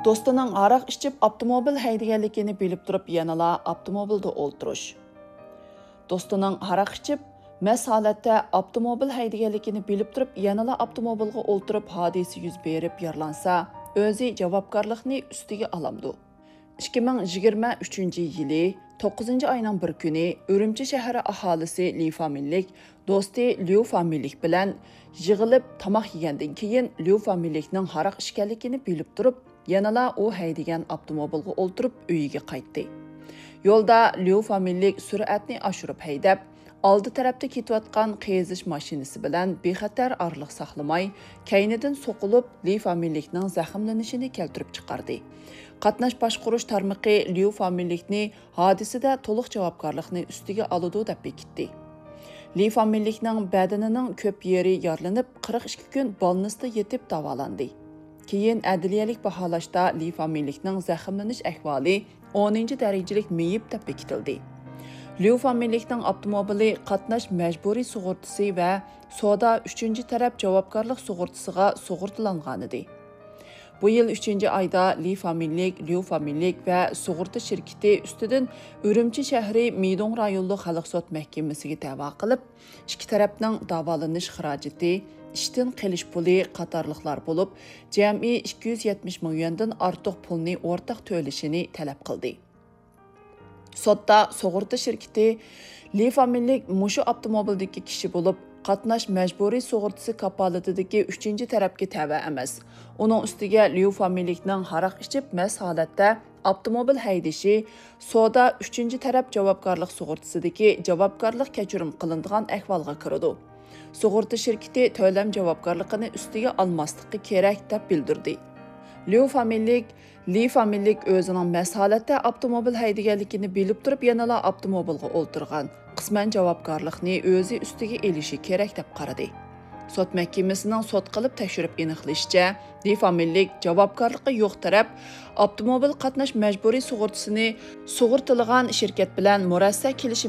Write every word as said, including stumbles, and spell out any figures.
Do'stining aroq ichib avtomobil haydaganligini bilib turib yanala avtomobilda o'ltirish. Do'stining aroq ichib mast holatda avtomobil haydaganligini bilib turib yanala avtomobilga o'ltirib hodisa yuz berib yaralansa, o'zi javobgarlikni ustiga olamdi. ikki ming yigirma uchinchi yili to'qqizinchi oyning bir kuni Urumchi shahri aholisi Li familiyalik do'sti Liu familiyalik bilan yig'ilib tomoq yegandan keyin Liu familiyalikning aroq ichganligini bilib turib, yanala u haydagan avtomobilga o'ltirib uyiga qaytdi. Yo'lda Liu familiyalik sur'atni oshirib haydab, oldi tarafda ketayotgan qizish mashinasi bilan bexatar orliq saqlamay, kaynidan so'qilib Li familiyalikning zaxmlanishini keltirib chiqardi. Qatnash boshqarish tarmoqi Liu familiyalikni hodisada to'liq javobgarlikni ustiga oladi deb bekitdi. Li familiyalikning badanining ko'p yeri yaralanib, qirq ikki kun bolnisda yetib davolandi. Keyin adliyalik baholashda Li familiyalikning zaxmlanish ahvoli o'ninchi darajalik meyib deb bekitildi. Liu familiyalikning avtomobili qatnash majburiy sug'urtasi va soda uchinchi taraf javobgarlik sug'urtasiga sug'urtalangan edi. Bu yil uchinchi oyda Li familiyalik, Liu familiyalik va sug'urta shirkati ustidan Urumchi shahri Midong rayonlik xalq sud mahkamasiga da'vo qilib, ikki tarafning davolanish xarajati, ishdan qilish puli qatorliqlar bo'lib, jami ikki yuz yetmish ming yuandan ortiq pulni o'rtaq to'lashini talab qildi. Sotda sug'urta shirkati Li familiyalik mushu avtomobildagi kishi bo'lib, qatnash majburiy sug'urtasi kapolatidagi uchinchi tarafga tava emas. Uning ustiga Liu familiyalikning aroq ichib mast holatda avtomobil haydashi soda uchinchi taraf javobgarlik sug'urtasidagi javobgarlik kechirim qilinadigan ahvolga kiradi. Sug'urta shirkati to'lam javobgarligini ustiga olmasligi kerak deb bildirdi. Liu familiyalik Li familiyalik o'zining mast holatda avtomobil haydaganligini bilib turib yanala avtomobilga o'ltirgan. Qisman javobgarlikni o'zi ustiga elishi kerak deb qaradi. Sud mahkamasining sud qilib tekshirib aniqlashicha, Li familiyalik javobgarligi yo'q taraf avtomobil qatnash majburiy sug'urtasini sug'urtilgan shirkat bilan murassa kelishim